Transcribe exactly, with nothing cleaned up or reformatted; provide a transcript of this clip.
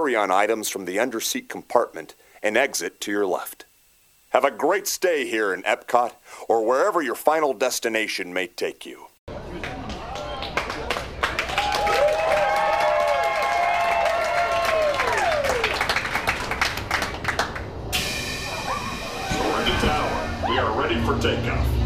carry-on items from the underseat compartment and exit to your left. Have a great stay here in Epcot or wherever your final destination may take you. We're in the tower. We are ready for takeoff.